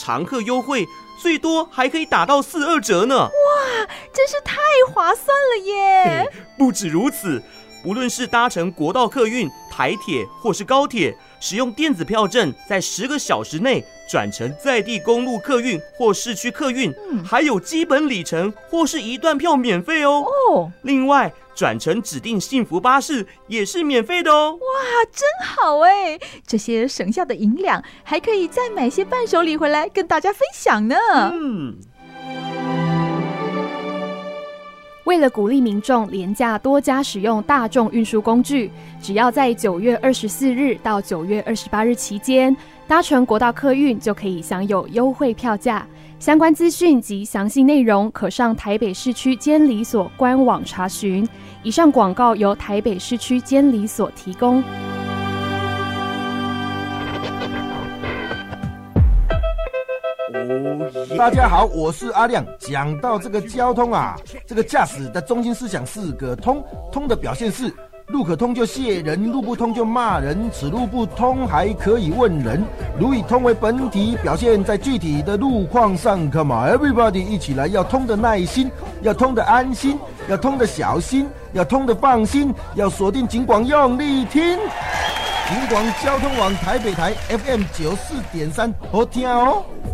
常客优惠，最多还可以打到42折呢！ 哇，真是太划算了耶！ 不止如此，不论是搭乘国道客运、台铁或是高铁，使用电子票证，在10个小时内转乘在地公路客运或市区客运，还有基本里程或是一段票免费哦。另外，转乘指定幸福巴士也是免费的哦。 哇，真好哎！这些省下的银两还可以再买些伴手礼回来跟大家分享呢。 为了鼓励民众廉价多加使用大众运输工具，只要在9月24日到9月28日期间搭乘国道客运，就可以享有优惠票价。相关资讯及详细内容可上台北市区监理所官网查询。以上广告由台北市区监理所提供。 大家好，我是阿亮。讲到这个交通啊，这个驾驶的中心思想是个通，通的表现是路可通就谢人，路不通就骂人，此路不通还可以问人。如以通为本体，表现在具体的路况上。Come on everybody， 一起来，要通的耐心，要通的安心，要通的小心，要通的放心，要锁定警广用力听。警广交通网台北台 FM 94.3，好听哦。